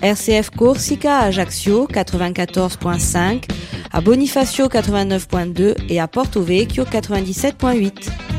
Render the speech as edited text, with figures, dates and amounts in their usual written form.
RCF Corsica à Ajaccio 94.5, à Bonifacio 89.2 et à Porto Vecchio 97.8.